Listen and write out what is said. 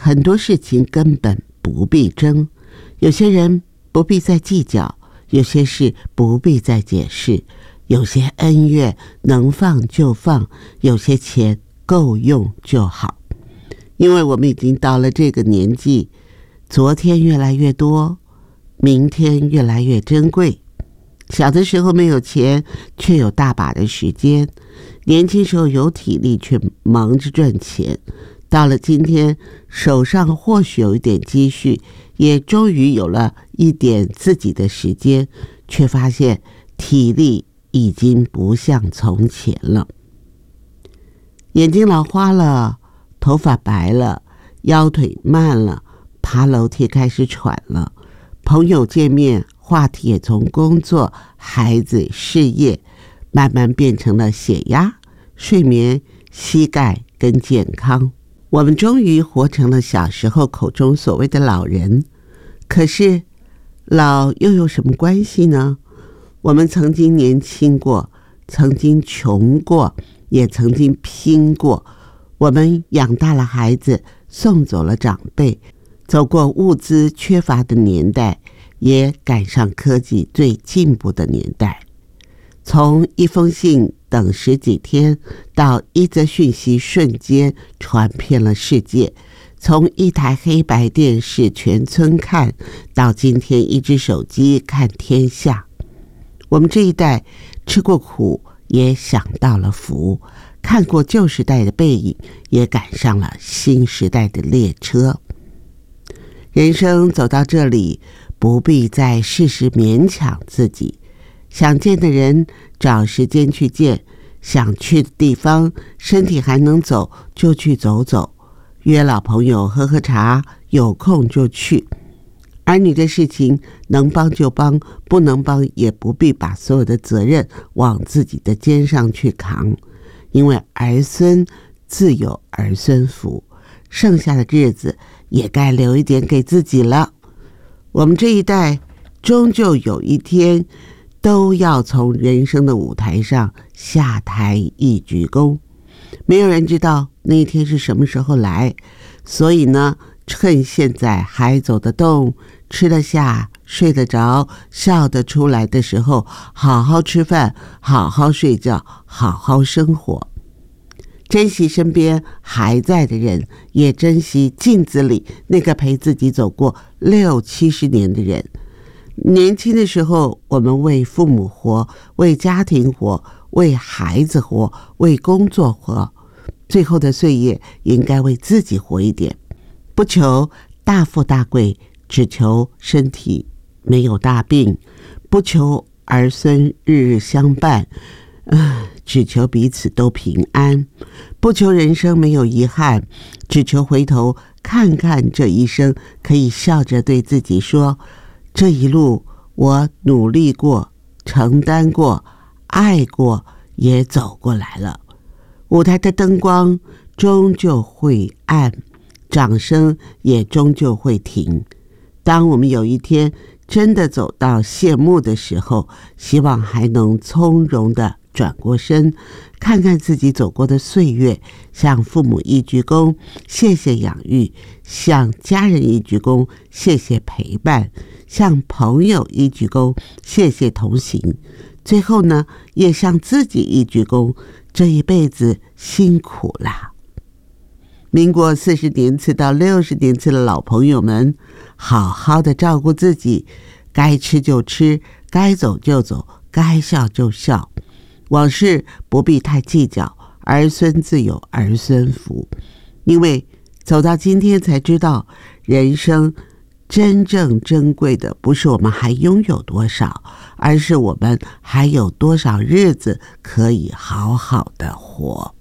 很多事情根本不必争，有些人不必再计较，有些事不必再解释，有些恩怨能放就放，有些钱够用就好。因为我们已经到了这个年纪，昨天越来越多，明天越来越珍贵。小的时候没有钱，却有大把的时间；年轻时候有体力，却忙着赚钱。到了今天，手上或许有一点积蓄，也终于有了一点自己的时间，却发现体力已经不像从前了。眼睛老花了，头发白了，腰腿慢了，爬楼梯开始喘了。朋友见面，话题也从工作、孩子、事业，慢慢变成了血压、睡眠、膝盖跟健康。我们终于活成了小时候口中所谓的老人。可是，老又有什么关系呢？我们曾经年轻过，曾经穷过，也曾经拼过。我们养大了孩子，送走了长辈，走过物资缺乏的年代，也赶上科技最进步的年代。从一封信等10几天，到一则讯息瞬间传遍了世界；从一台黑白电视全村看，到今天一只手机看天下。我们这一代吃过苦，也享到了福，看过旧时代的背影，也赶上了新时代的列车。人生走到这里，不必再事事勉强自己，想见的人找时间去见，想去的地方身体还能走就去走走，约老朋友喝喝茶，有空就去。儿女的事情能帮就帮，不能帮也不必把所有的责任往自己的肩上去扛，因为儿孙自有儿孙福，剩下的日子也该留一点给自己了。我们这一代终究有一天都要从人生的舞台上下台一鞠躬，没有人知道那一天是什么时候来，所以呢，趁现在还走得动，吃得下，睡得着，笑得出来的时候，好好吃饭，好好睡觉，好好生活。珍惜身边还在的人，也珍惜镜子里那个陪自己走过60、70年的人。年轻的时候，我们为父母活，为家庭活，为孩子活，为工作活。最后的岁月应该为自己活一点，不求大富大贵，只求身体没有大病，不求儿孙日日相伴，只求彼此都平安，不求人生没有遗憾，只求回头看看这一生，可以笑着对自己说，这一路我努力过，承担过，爱过，也走过来了。舞台的灯光终究会暗，掌声也终究会停。当我们有一天真的走到谢幕的时候，希望还能从容地转过身，看看自己走过的岁月，向父母一鞠躬，谢谢养育；向家人一鞠躬，谢谢陪伴；向朋友一鞠躬，谢谢同行。最后呢，也向自己一鞠躬，这一辈子辛苦啦。民国40年次到60年次的老朋友们，好好的照顾自己，该吃就吃，该走就走，该笑就笑。往事不必太计较，儿孙自有儿孙福。因为走到今天才知道，人生真正珍贵的不是我们还拥有多少，而是我们还有多少日子可以好好的活。